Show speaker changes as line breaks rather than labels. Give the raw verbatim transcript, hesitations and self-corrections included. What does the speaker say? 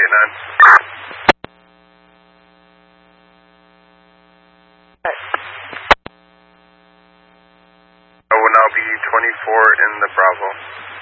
eight nine. I will now be twenty-four in the Bravo.